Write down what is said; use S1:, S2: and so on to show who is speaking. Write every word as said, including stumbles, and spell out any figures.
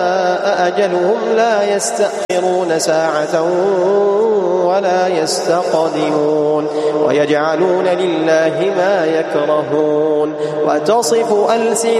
S1: أجلهم لا يستأخرون ساعة ولا يستقدمون ويجعلون لله ما يكرهون وتصف ألسنتهم